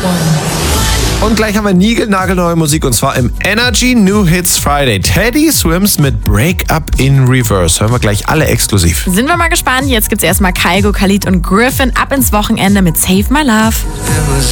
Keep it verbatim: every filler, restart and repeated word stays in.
Und gleich haben wir niegelnagelneue Musik und zwar im Energy New Hits Friday. Teddy Swims mit Break Up in Reverse. Hören wir gleich alle exklusiv. Sind wir mal gespannt. Jetzt gibt's erstmal Kygo, Khalid und Griffin ab ins Wochenende mit Save My Love.